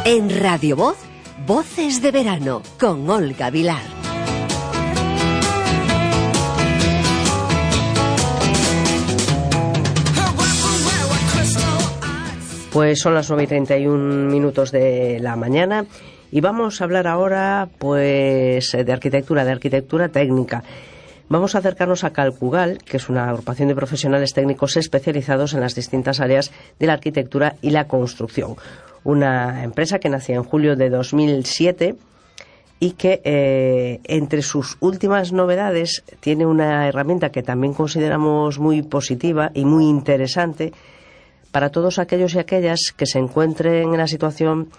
En Radio Voz, Voces de Verano, con Olga Vilar. Pues son las 9:31 de la mañana y vamos a hablar ahora pues de arquitectura técnica. Vamos a acercarnos a Calcugal, que es una agrupación de profesionales técnicos especializados en las distintas áreas de la arquitectura y la construcción. Una empresa que nació en julio de 2007 y que entre sus últimas novedades tiene una herramienta que también consideramos muy positiva y muy interesante para todos aquellos y aquellas que se encuentren en la situación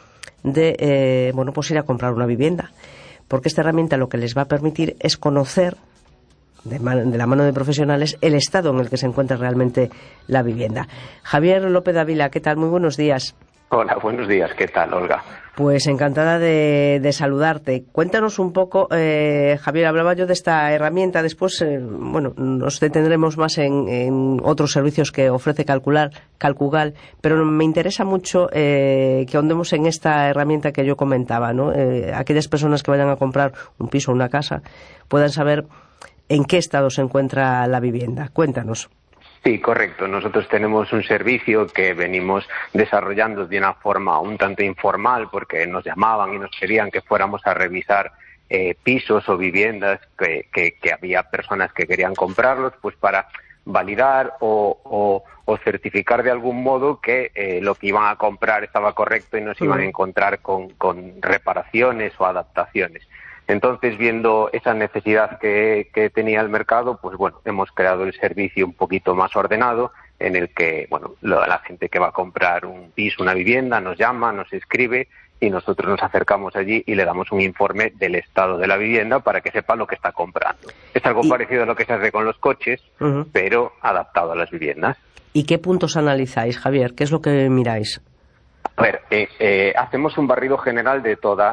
de pues ir a comprar una vivienda, porque esta herramienta lo que les va a permitir es conocer de la mano de profesionales el estado en el que se encuentra realmente la vivienda. Javier López Dávila, ¿qué tal? Muy buenos días. Hola, buenos días. ¿Qué tal, Olga? Pues encantada de saludarte. Cuéntanos un poco, Javier, hablaba yo de esta herramienta, después nos detendremos más en otros servicios que ofrece Calcugal, pero me interesa mucho que ahondemos en esta herramienta que yo comentaba, ¿no? Aquellas personas que vayan a comprar un piso o una casa puedan saber en qué estado se encuentra la vivienda. Cuéntanos. Sí, correcto. Nosotros tenemos un servicio que venimos desarrollando de una forma un tanto informal, porque nos llamaban y nos pedían que fuéramos a revisar pisos o viviendas que había personas que querían comprarlos, pues para validar o certificar de algún modo que lo que iban a comprar estaba correcto y no se iban a encontrar con reparaciones o adaptaciones. Entonces, viendo esa necesidad que tenía el mercado, pues bueno, hemos creado el servicio un poquito más ordenado, en el que, la gente que va a comprar un piso, una vivienda, nos llama, nos escribe y nosotros nos acercamos allí y le damos un informe del estado de la vivienda para que sepa lo que está comprando. Es algo parecido a lo que se hace con los coches, pero adaptado a las viviendas. ¿Y qué puntos analizáis, Javier? ¿Qué es lo que miráis? A ver, hacemos un barrido general de toda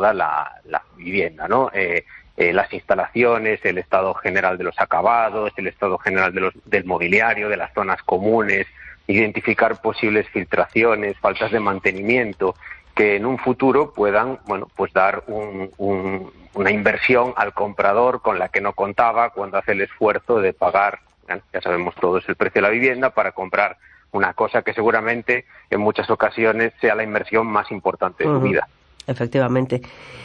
la vivienda, ¿no? Las instalaciones, el estado general de los acabados, el estado general del mobiliario, de las zonas comunes, identificar posibles filtraciones, faltas de mantenimiento, que en un futuro puedan, pues dar una inversión al comprador con la que no contaba cuando hace el esfuerzo de pagar, ya sabemos todos, el precio de la vivienda para comprar una cosa que seguramente en muchas ocasiones sea la inversión más importante de su vida. Efectivamente.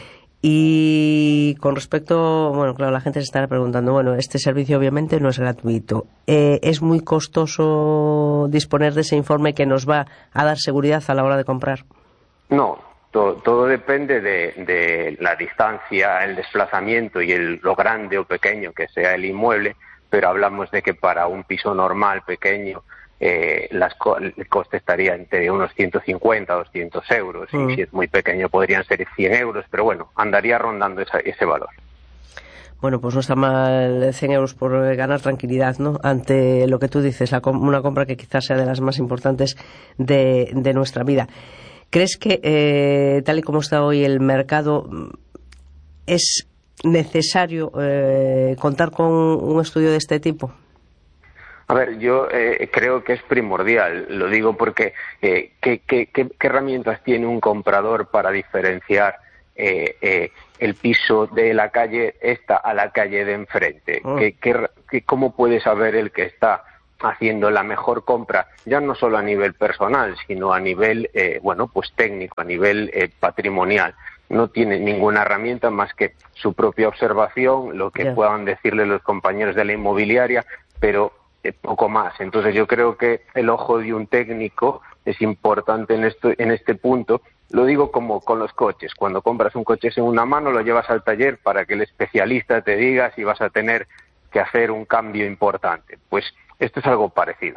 Y con respecto, claro, la gente se estará preguntando, este servicio obviamente no es gratuito. ¿Es muy costoso disponer de ese informe que nos va a dar seguridad a la hora de comprar? No, todo depende de la distancia, el desplazamiento y lo grande o pequeño que sea el inmueble, pero hablamos de que para un piso normal, pequeño, el coste estaría entre unos 150 a 200 euros y si es muy pequeño podrían ser 100 euros, pero andaría rondando ese valor. Bueno, pues no está mal 100 euros por ganar tranquilidad, ¿no? Ante lo que tú dices, una compra que quizás sea de las más importantes de nuestra vida. ¿Crees que, tal y como está hoy el mercado, es necesario contar con un estudio de este tipo? A ver, yo creo que es primordial. Lo digo porque ¿qué herramientas tiene un comprador para diferenciar el piso de la calle esta a la calle de enfrente? ¿Cómo puede saber el que está haciendo la mejor compra, ya no solo a nivel personal, sino a nivel técnico, a nivel patrimonial? No tiene ninguna herramienta más que su propia observación, lo que puedan decirle los compañeros de la inmobiliaria, pero poco más. Entonces yo creo que el ojo de un técnico es importante en este punto. Lo digo como con los coches. Cuando compras un coche en una mano, lo llevas al taller para que el especialista te diga si vas a tener que hacer un cambio importante. Pues esto es algo parecido.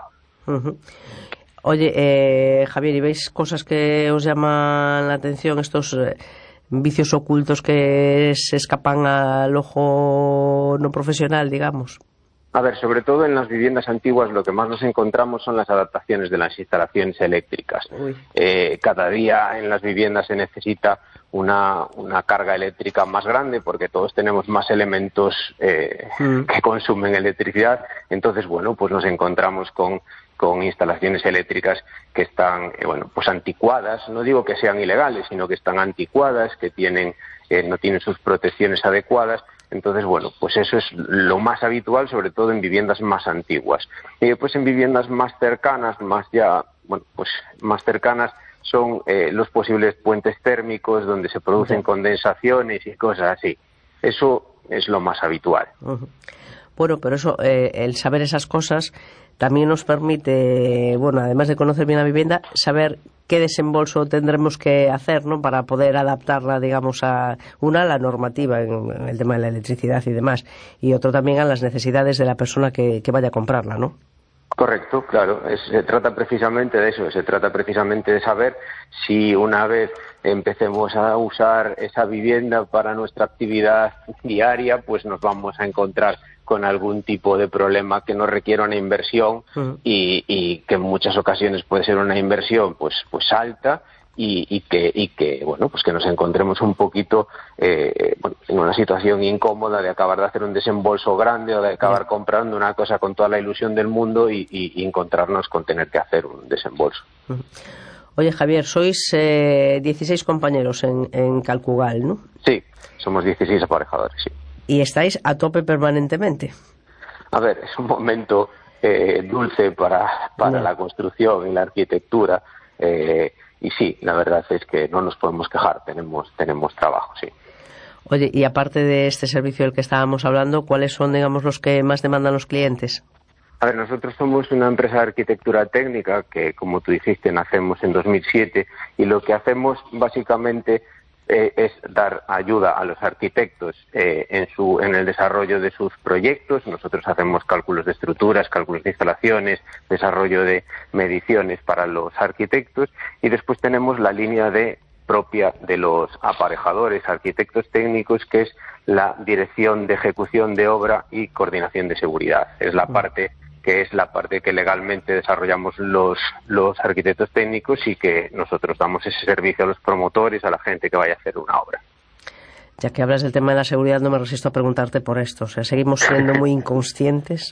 Oye, Javier, ¿y veis cosas que os llaman la atención, estos vicios ocultos que se escapan al ojo no profesional, digamos? A ver, sobre todo en las viviendas antiguas lo que más nos encontramos son las adaptaciones de las instalaciones eléctricas. Cada día en las viviendas se necesita una carga eléctrica más grande porque todos tenemos más elementos que consumen electricidad. Entonces, pues nos encontramos con con instalaciones eléctricas que están, pues anticuadas. No digo que sean ilegales, sino que están anticuadas, que no tienen sus protecciones adecuadas. Entonces, pues eso es lo más habitual, sobre todo en viviendas más antiguas. Y después en viviendas más cercanas, más cercanas, son los posibles puentes térmicos donde se producen condensaciones y cosas así. Eso es lo más habitual. Uh-huh. Bueno, pero eso, el saber esas cosas también nos permite, además de conocer bien la vivienda, saber qué desembolso tendremos que hacer, ¿no?, para poder adaptarla, digamos, a la normativa en el tema de la electricidad y demás, y otro también a las necesidades de la persona que vaya a comprarla, ¿no? Correcto, claro. Se trata precisamente de eso, se trata precisamente de saber si una vez empecemos a usar esa vivienda para nuestra actividad diaria, pues nos vamos a encontrar con algún tipo de problema que nos requiera una inversión y que en muchas ocasiones puede ser una inversión pues alta y que nos encontremos un poquito en una situación incómoda de acabar de hacer un desembolso grande o de acabar comprando una cosa con toda la ilusión del mundo y encontrarnos con tener que hacer un desembolso. Oye, Javier, sois 16 compañeros en Calcugal, ¿no? Sí, somos 16 aparejadores, sí. ¿Y estáis a tope permanentemente? A ver, es un momento dulce para la construcción y la arquitectura. Y sí, la verdad es que no nos podemos quejar, tenemos trabajo, sí. Oye, y aparte de este servicio del que estábamos hablando, ¿cuáles son, digamos, los que más demandan los clientes? A ver, nosotros somos una empresa de arquitectura técnica que, como tú dijiste, nacemos en 2007 y lo que hacemos básicamente es dar ayuda a los arquitectos en el desarrollo de sus proyectos. Nosotros hacemos cálculos de estructuras, cálculos de instalaciones, desarrollo de mediciones para los arquitectos y después tenemos la línea propia de los aparejadores, arquitectos técnicos, que es la dirección de ejecución de obra y coordinación de seguridad. Es la parte que legalmente desarrollamos los arquitectos técnicos y que nosotros damos ese servicio a los promotores, a la gente que vaya a hacer una obra. Ya que hablas del tema de la seguridad, no me resisto a preguntarte por esto. O sea, ¿seguimos siendo muy inconscientes?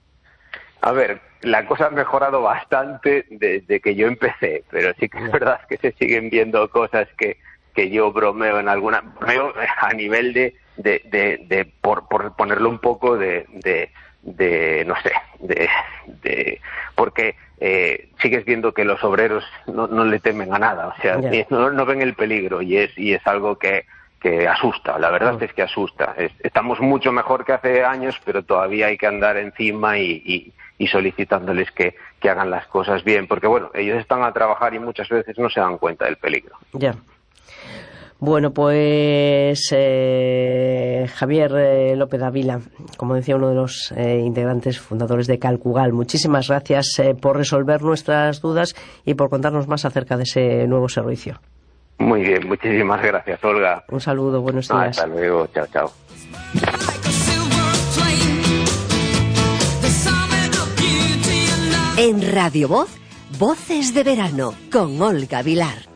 A ver, la cosa ha mejorado bastante desde que yo empecé, pero sí que es verdad que se siguen viendo cosas que yo bromeo a nivel por ponerlo un poco porque sigues viendo que los obreros no le temen a nada, o sea, no ven el peligro y es algo que asusta, la verdad es que asusta. Estamos mucho mejor que hace años, pero todavía hay que andar encima y solicitándoles que hagan las cosas bien, porque ellos están a trabajar y muchas veces no se dan cuenta del peligro. Ya. Bueno, pues Javier López Ávila, como decía uno de los integrantes fundadores de Calcugal, muchísimas gracias por resolver nuestras dudas y por contarnos más acerca de ese nuevo servicio. Muy bien, muchísimas gracias, Olga. Un saludo, buenos días. Hasta luego, chao, chao. En Radio Voz, Voces de Verano, con Olga Vilar.